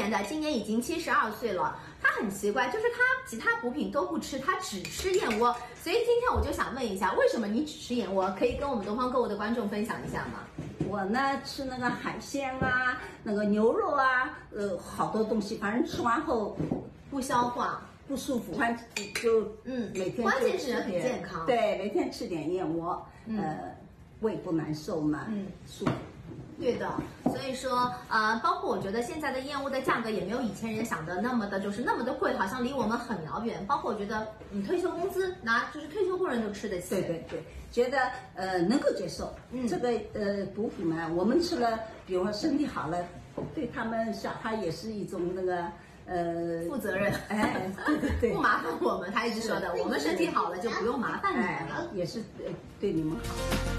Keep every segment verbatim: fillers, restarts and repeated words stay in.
年的，今年已经七十二岁了。他很奇怪，就是他其他补品都不吃，他只吃燕窝。所以今天我就想问一下，为什么你只吃燕窝？可以跟我们东方购物的观众分享一下吗？ 我呢吃那个海鲜啊，那个牛肉啊，呃，好多东西，反正吃完后不消化。 不舒服，反正就嗯，每天关键是很健康， 对，每天吃点燕窝，嗯、呃，胃不难受嘛，嗯，舒服。 对的，所以说，呃，包括我觉得现在的燕窝的价格也没有以前人想的那么的，就是那么的贵，好像离我们很遥远。包括我觉得，你退休工资拿，就是退休工人都吃得起。 对对对，觉得呃能够接受。嗯，这个呃补品嘛，我们吃了，比如说身体好了，对他们小孩也是一种那个。呃， 负责任， 哎，对对对， 不麻烦我们，他一直说的，我们身体好了就不用麻烦你们了， 也是呃对你们好。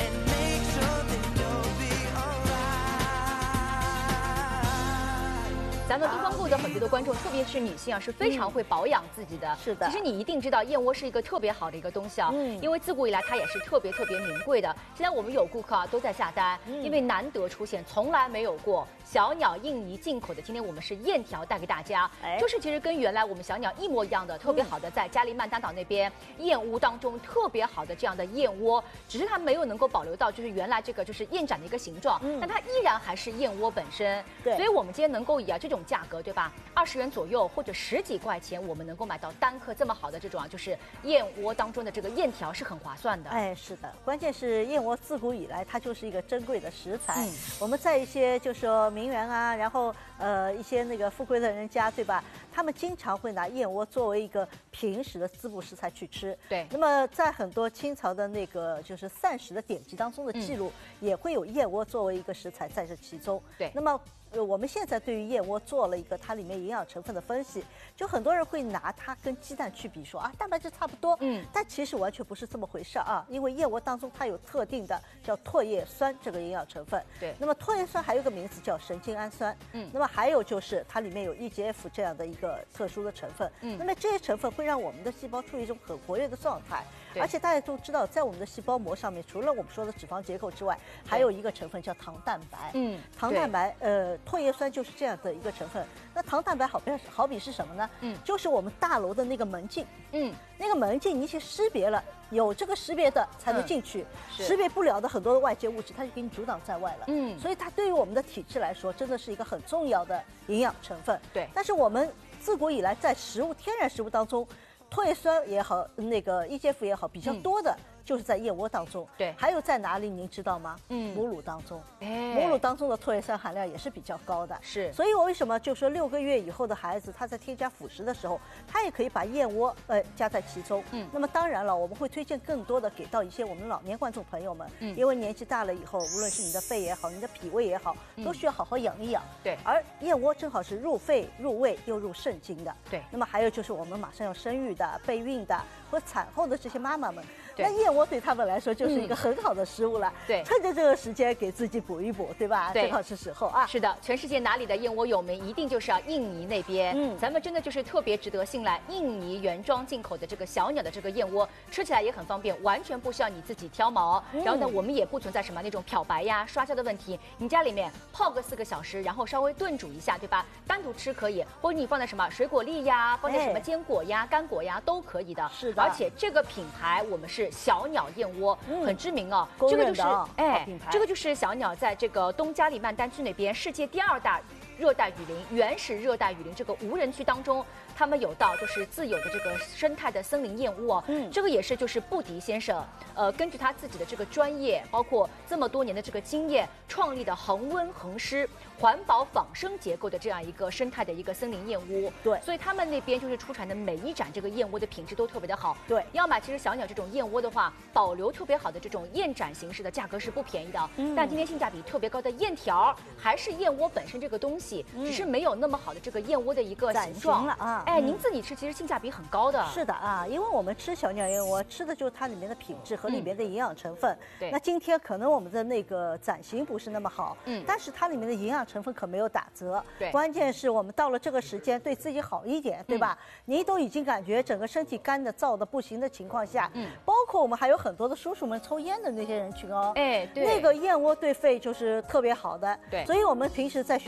咱们东方购的很多的观众，特别是女性啊，是非常会保养自己的。 是的， 其实你一定知道，燕窝是一个特别好的一个东西啊，嗯，因为自古以来它也是特别特别名贵的。现在我们有顾客啊都在下单，嗯、因为难得出现，从来没有过小鸟印尼进口的。今天我们是燕条带给大家，哎、就是其实跟原来我们小鸟一模一样的，特别好的，在加利曼丹岛那边燕屋当中特别好的这样的燕窝，只是它没有能够保留到就是原来这个就是燕盏的一个形状，嗯、但它依然还是燕窝本身。对，所以我们今天能够以啊这种价格，对吧？二十元左右或者十几块钱，我们能够买到单颗这么好的这种啊，就是燕窝当中的这个燕条是很划算的。 哎，是的，关键是燕窝自古以来它就是一个珍贵的食材。嗯、我们在一些就是说名媛啊，然后呃一些那个富贵的人家，对吧？他们经常会拿燕窝作为一个平时的滋补食材去吃。对。那么在很多清朝的那个就是膳食的典籍当中的记录，嗯、也会有燕窝作为一个食材在这其中。对。那么。呃，我们现在对于燕窝做了一个它里面营养成分的分析，就很多人会拿它跟鸡蛋去比，说啊蛋白质差不多，嗯，但其实完全不是这么回事啊，因为燕窝当中它有特定的叫唾叶酸这个营养成分，对，那么唾叶酸还有个名字叫神经氨酸，嗯，那么还有就是它里面有 E G F 这样的一个特殊的成分，嗯，那么这些成分会让我们的细胞处于一种很活跃的状态，而且大家都知道，在我们的细胞膜上面，除了我们说的脂肪结构之外，还有一个成分叫糖蛋白，嗯，糖蛋白，呃。唾叶酸就是这样的一个成分。那糖蛋白好比好比是什么呢？嗯，就是我们大楼的那个门禁。嗯，那个门禁你去识别了，有这个识别的才能进去，嗯、识别不了的很多的外界物质，它就给你阻挡在外了。嗯，所以它对于我们的体质来说，真的是一个很重要的营养成分。对，但是我们自古以来在食物天然食物当中，唾叶酸也好，那个 E G F 也好，比较多的。嗯就是在燕窝当中，对，还有在哪里您知道吗？嗯，母乳当中，哎，母乳当中的唾叶酸含量也是比较高的，是。所以我为什么就说六个月以后的孩子，他在添加辅食的时候，他也可以把燕窝呃加在其中。嗯，那么当然了，我们会推荐更多的给到一些我们老年观众朋友们，嗯，因为年纪大了以后，无论是你的肺也好，你的脾胃也好，都需要好好养一养。对，而燕窝正好是入肺、入胃又入肾经的。对，那么还有就是我们马上要生育的、备孕的和产后的这些妈妈们，那燕窝对他们来说就是一个很好的食物了。对，趁着这个时间给自己补一补，对吧？正好是时候啊。 是的，全世界哪里的燕窝有名，一定就是啊印尼那边。嗯，咱们真的就是特别值得信赖，印尼原装进口的这个小鸟的这个燕窝，吃起来也很方便，完全不需要你自己挑毛。嗯、然后呢，我们也不存在什么那种漂白呀、刷胶的问题。你家里面泡个四个小时，然后稍微炖煮一下，对吧？单独吃可以，或者你放在什么水果粒呀，放在什么坚果呀、干果呀都可以的。是的，而且这个品牌我们是小鸟燕窝。嗯、很知名哦，这个就是哎，这个就是小鸟在这个东加里曼丹区那边世界第二大热带雨林，原始热带雨林这个无人区当中，他们有到就是自有的这个生态的森林燕屋哦，嗯，这个也是就是布迪先生，呃，根据他自己的这个专业，包括这么多年的这个经验，创立的恒温恒湿、环保仿生结构的这样一个生态的一个森林燕屋。对，所以他们那边就是出产的每一盏这个燕窝的品质都特别的好。对，要买其实小鸟这种燕窝的话，保留特别好的这种燕盏形式的，价格是不便宜的。嗯，但今天性价比特别高的燕条，还是燕窝本身这个东西，嗯、只是没有那么好的这个燕窝的一个形状了啊。 哎，您自己吃其实性价比很高的。 是的啊，因为我们吃小鸟燕窝吃的就是它里面的品质和里面的营养成分。对、嗯，那今天可能我们的那个盏型不是那么好，嗯，但是它里面的营养成分可没有打折。对，关键是我们到了这个时间对自己好一点，对吧？嗯、您都已经感觉整个身体干的、燥的不行的情况下，嗯，包括我们还有很多的叔叔们抽烟的那些人群哦，哎，对，那个燕窝对肺就是特别好的。对，所以我们平时在选择食物。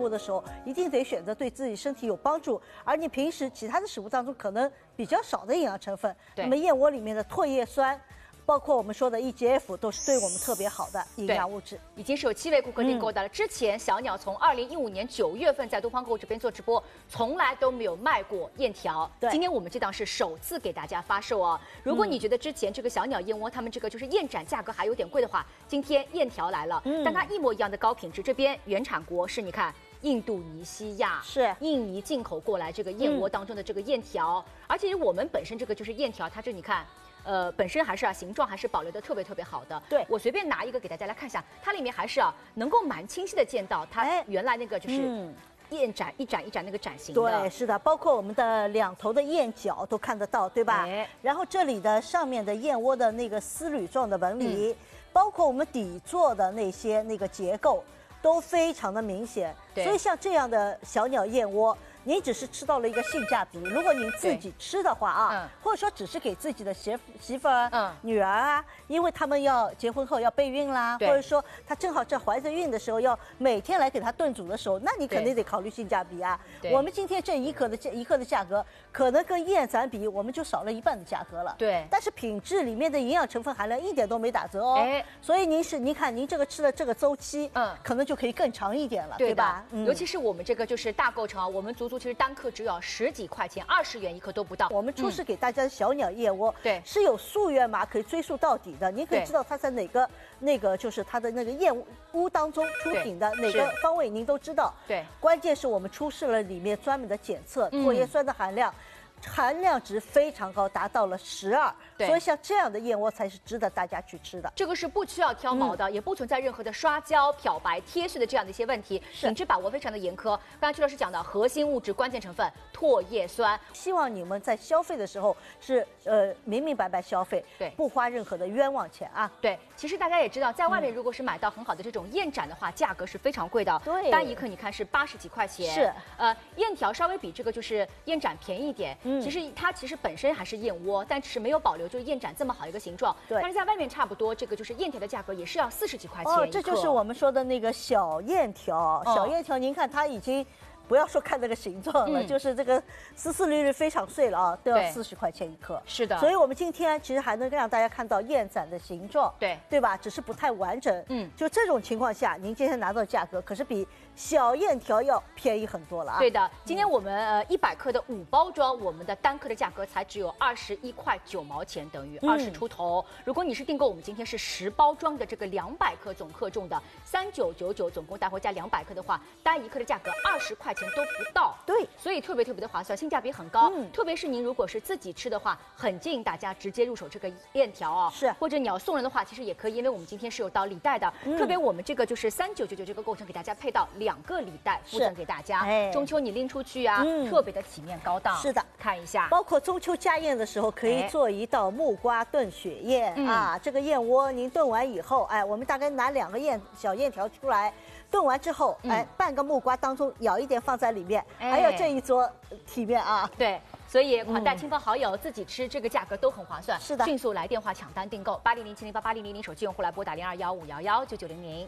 物的时候，一定得选择对自己身体有帮助，而你平时其他的食物当中可能比较少的营养成分。那么燕窝里面的唾液酸，包括我们说的 E G F 都是对我们特别好的营养物质。 已经是有七位顾客订购的了。嗯、之前小鸟从二零一五年九月份在东方购物这边做直播，从来都没有卖过燕条。对，今天我们这档是首次给大家发售啊。如果你觉得之前这个小鸟燕窝他们这个就是燕盏价格还有点贵的话，今天燕条来了，嗯、但它一模一样的高品质。这边原产国是你看。印度尼西亚是印尼进口过来这个燕窝当中的这个燕条，嗯、而且我们本身这个就是燕条，它这你看。呃，本身还是啊，形状还是保留的特别特别好的。对，我随便拿一个给大家来看一下，它里面还是啊，能够蛮清晰的见到它原来那个就是燕盏一盏一盏那个盏形的。 对，是的，包括我们的两头的燕角都看得到，对吧？然后这里的上面的燕窝的那个丝缕状的纹理，嗯、包括我们底座的那些那个结构，都非常的明显。所以像这样的小鸟燕窝。您只是吃到了一个性价比，如果您自己吃的话啊，嗯、或者说只是给自己的媳妇媳妇儿、嗯、女儿啊，因为他们要结婚后要备孕啦，或者说她正好在怀着孕的时候要每天来给她炖煮的时候，那你肯定得考虑性价比啊。我们今天这一克的价一克的价格，可能跟燕盏比，我们就少了一半的价格了。对，但是品质里面的营养成分含量一点都没打折哦。哎，所以您是您看您这个吃的这个周期，嗯，可能就可以更长一点了，对吧？ 嗯、尤其是我们这个就是大购城啊，我们足足。其实单克只有十几块钱，二十元一克都不到。 我们出示给大家的小鸟燕窝，对、嗯，是有溯源码可以追溯到底的，您可以知道它在哪个那个就是它的那个燕屋当中出品的哪个方位，您都知道。对，关键是我们出示了里面专门的检测唾液酸的含量。嗯含量值非常高，达到了十二，所以像这样的燕窝才是值得大家去吃的。 这个是不需要挑毛的，嗯、也不存在任何的刷胶、漂白、贴碎的这样的一些问题，品质把握非常的严苛。刚才曲老师讲的核心物质、关键成分唾液酸， 希望你们在消费的时候是呃明明白白消费，对，不花任何的冤枉钱啊。 对，其实大家也知道，在外面如果是买到很好的这种燕盏的话，价格是非常贵的，对，单一克你看是八十几块钱，是，呃，燕条稍微比这个就是燕盏便宜一点。嗯其实它其实本身还是燕窝，但只是没有保留就是燕盏这么好一个形状。对，但是在外面差不多，这个就是燕条的价格也是要四十几块钱。哦， 这就是我们说的那个小燕条。小燕条，您看它已经。不要说看这个形状了，嗯、就是这个丝丝缕缕非常碎了啊，都要四十块钱一克。是的，所以我们今天其实还能让大家看到燕盏的形状，对对吧？只是不太完整。嗯，就这种情况下，您今天拿到的价格可是比小燕条要便宜很多了啊。 对的，今天我们呃一百克的五包装，我们的单克的价格才只有二十一块九毛钱，等于二十出头。嗯、如果你是订购我们今天是十包装的这个两百克总克重的三九九九，总共带回家两百克的话，单一克的价格二十块钱都不到。对，所以特别特别的划算，性价比很高。嗯，特别是您如果是自己吃的话，很建议大家直接入手这个燕条啊、哦。是，或者你要送人的话，其实也可以，因为我们今天是有到礼袋的。嗯、特别我们这个就是三九九九这个构成，给大家配到两个礼袋附赠给大家。哎，中秋你拎出去啊，嗯、特别的体面高档。是的，看一下， 包括中秋家宴的时候可以做一道木瓜炖雪燕、哎、啊，这个燕窝您炖完以后，哎，我们大概拿两个燕小燕条出来。炖完之后，嗯、哎，半个木瓜当中舀一点放在里面，哎、还有这一桌体面啊。 对，所以款待亲朋好友、嗯、自己吃，这个价格都很划算。是的，迅速来电话抢单订购八零零七零八八零零零，手机用户来拨打零二幺五幺幺九九零零。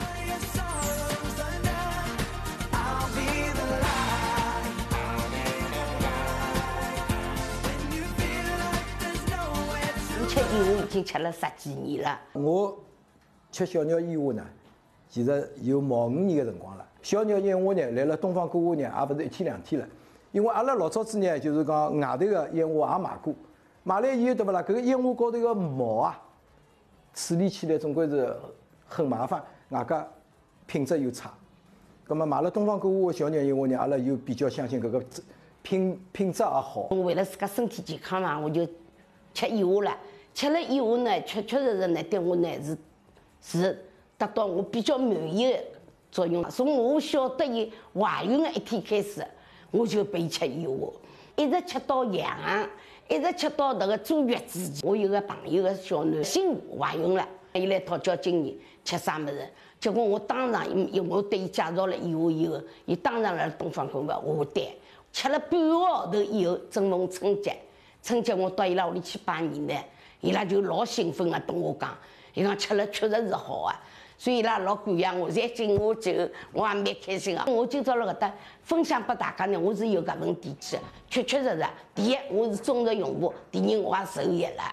我吃燕窝已经吃了十几年了。 我吃小鸟燕窝呢。其实有毛五年的辰光了。小鸟燕窝呢，来了东方购物呢，也不是一天两天了。因为阿拉老早子呢，就是讲外头的燕窝也买过，买来以后对不啦？搿个燕窝高头个毛啊，处理起来总归是很麻烦，外加品质又差。葛么买了东方购物的小鸟燕窝呢，阿拉又比较相信搿个品品质也好。 为了自家身体健康嘛，我就吃燕窝了。吃了以后呢，确确实实呢，对我呢是是。达到我比较满意的作用。从我晓得伊怀孕的一天开始，我就备吃燕窝，一直吃到阳，一直吃到那个坐月子前。我有个朋友的小囡新怀孕了，伊来讨教今年吃啥么子，结果我当场因我对伊介绍了燕窝以后，伊当场来东方购物下单，吃了半个号头以后，正逢春节，春节我到伊拉屋里去拜年呢，伊拉就老兴奋啊，跟我讲，伊讲吃了确实是好啊。 所以伊拉老感谢我，侪敬我酒，我也蛮开心个。我今朝辣搿搭分享拨大家呢，我是有搿份底气的，确确实实。第一，我是忠实用户；第二，我也受益了。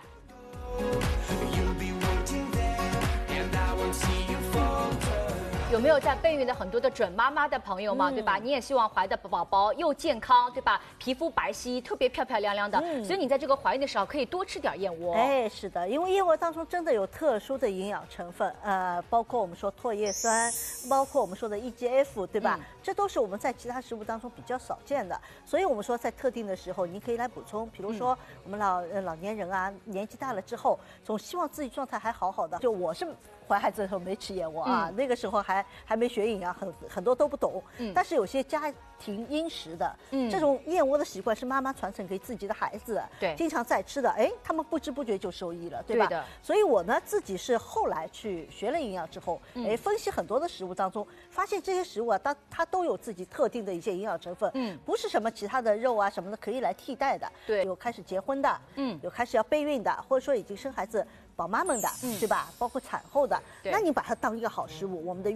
有没有在备孕的很多的准妈妈的朋友嘛，嗯、对吧？你也希望怀的宝宝又健康，对吧？皮肤白皙，特别漂漂亮亮的。嗯、所以你在这个怀孕的时候可以多吃点燕窝。 哎，是的，因为燕窝当中真的有特殊的营养成分，呃，包括我们说唾液酸，包括我们说的 E G F， 对吧？嗯、这都是我们在其他食物当中比较少见的。所以我们说在特定的时候，你可以来补充，比如说我们老呃老年人啊，年纪大了之后，总希望自己状态还好好的。就我是。怀孩子的时候没吃燕窝啊，嗯、那个时候还还没学营养，很很多都不懂。嗯、但是有些家庭殷实的，嗯、这种燕窝的习惯是妈妈传承给自己的孩子， 对， 经常在吃的，哎，他们不知不觉就受益了，对吧？ 对的。 所以我呢自己是后来去学了营养之后，嗯、哎，分析很多的食物当中，发现这些食物啊，它它都有自己特定的一些营养成分，嗯，不是什么其他的肉啊什么的可以来替代的。 对， 有开始结婚的，嗯，有开始要备孕的，或者说已经生孩子。宝妈们的，嗯、对吧？包括产后的，那你把它当一个好食物，我们的